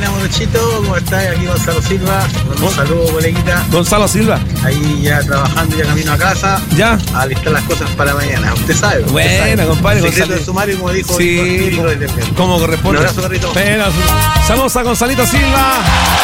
buenas, Morochito. ¿Cómo estás? Aquí Gonzalo Silva. Un saludo, coleguita. Gonzalo Silva. Ahí ya trabajando, ya camino a casa. Ya. A listar las cosas para mañana. Usted sabe. Buena, compadre. Secreto del sumario, como dijo. Sí, como corresponde. Un abrazo, perrito. Saludos a Gonzalito Silva.